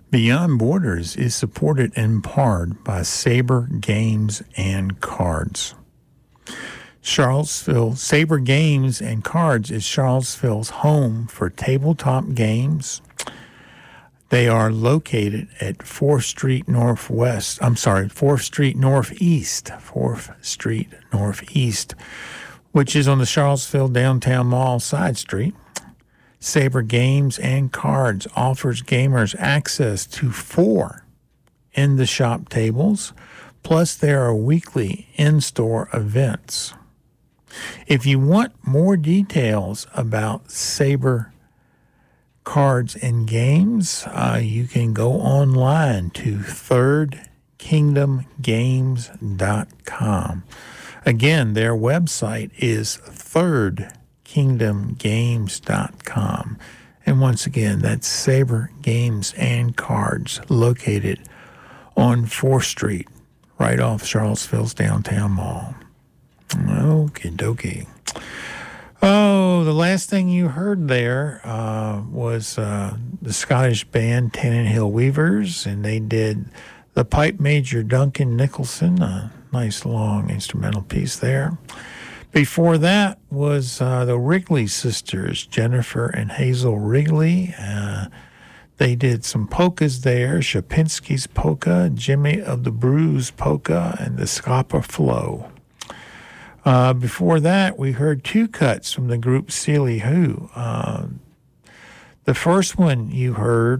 Beyond Borders is supported in part by Sabre Games and Cards. Sabre Games and Cards is Charlottesville's home for tabletop games. They are located at 4th Street Northeast, 4th Street Northeast, which is on the Charlottesville Downtown Mall side street. Sabre Games and Cards offers gamers access to 4 in-the-shop tables, plus there are weekly in-store events. If you want more details about Sabre Cards and Games, you can go online to thirdkingdomgames.com. Again, their website is thirdkingdomgames.com. And once again, that's Sabre Games and Cards, located on 4th Street, right off Charlottesville's downtown mall. Okie dokie. Oh, the last thing you heard there was the Scottish band Tannenhill Weavers, and they did the Pipe Major Duncan Nicholson, a nice long instrumental piece there. Before that was the Wrigley sisters, Jennifer and Hazel Wrigley. They did some polkas there, Shapinsky's Polka, Jimmy of the Brews Polka, and the Scapa Flow. Before that, we heard 2 cuts from the group Sealy Who. The first one you heard